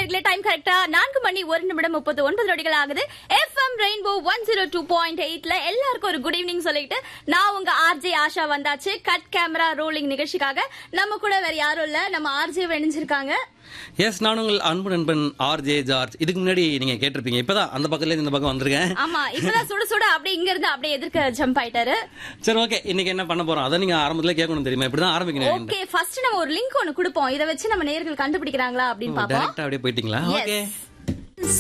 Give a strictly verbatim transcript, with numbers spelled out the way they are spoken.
நேர்களே, டைம் கரெக்டா நான்கு மணி ஒரு நிமிடம் முப்பத்தி ஒன்பது நொடிகள் ஆகுது. FM rainbow one zero two point எயிட்ல எல்லாருக்கும் ஒரு குட் ஈவினிங் சொல்லிட்டு நான் உங்க ஆர்ஜே ஆஷா வந்தாச்சு. கட் கேமரா ரோலிங் நிகழ்ச்சிக்காக நம்ம கூட வேற யாரும் இல்ல, நம்ம ஆர்ஜே இணைஞ்சிருக்காங்க. எஸ், நான் உங்கள் அன்பு நண்பன் ஆர்ஜே ஜார்ஜ். இதுக்கு முன்னாடி நீங்க கேட்டிருப்பீங்க, இப்பதான் அந்த பக்கத்துல இந்த பக்கம் வந்திருக்கேன். ஆமா, இப்பதான் சுட சுட அப்படியே இங்க இருந்து அப்படியே எதிர்க்க ஜம்ப் ஆயிட்டாரு. சரி, ஓகே, இன்னைக்கு என்ன பண்ண போறோம் அதான் நீங்க ஆரம்பத்துல கேட்கணும் தெரியுமா? இப்படிதான் ஆரம்பிக்கணும். ஓகே, ஃபர்ஸ்ட் நம்ம ஒரு லிங்க் ஒன்னு கொடுப்போம், இத வச்சு நம்ம நேயர்கள் கண்டுபிடிக்கிறாங்களா அப்படின்னு பாப்போம். டைரக்டா அப்படியே போயிட்டீங்களா? ஓகே.